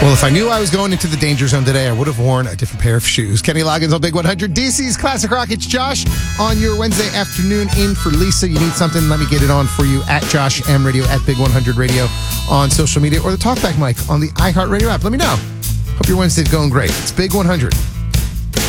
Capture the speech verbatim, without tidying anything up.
Well, if I knew I was going into the danger zone today, I would have worn a different pair of shoes. Kenny Loggins on Big one hundred. D C's Classic Rock. It's Josh on your Wednesday afternoon in for Lisa. You need something, let me get it on for you at Josh M Radio, at Big one hundred Radio on social media, or the Talkback mic on the iHeartRadio app. Let me know. Hope your Wednesday's going great. It's Big one hundred.